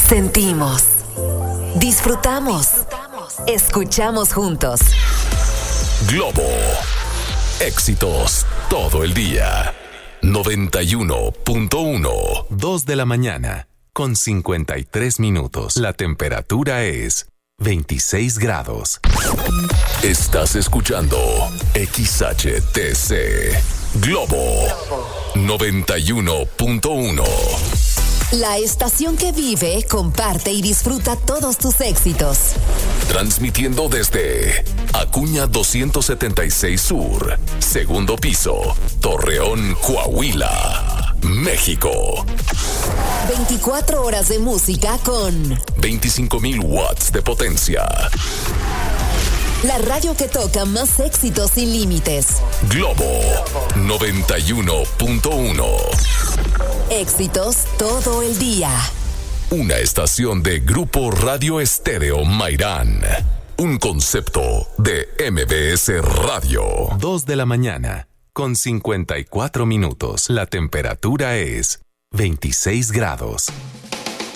Sentimos, disfrutamos, escuchamos juntos. Globo, éxitos todo el día. 91.1. 2 de la mañana, con 53 minutos. La temperatura es 26 grados. Estás escuchando XHTC Globo 91.1. La estación que vive, comparte y disfruta todos tus éxitos. Transmitiendo desde Acuña 276 Sur, segundo piso, Torreón, Coahuila, México. 24 horas de música con 25,000 watts de potencia. La radio que toca más éxitos sin límites. Globo 91.1. Éxitos todo el día. Una estación de Grupo Radio Estéreo Mairán. Un concepto de MBS Radio. 2 de la mañana, con 54 minutos. La temperatura es 26 grados.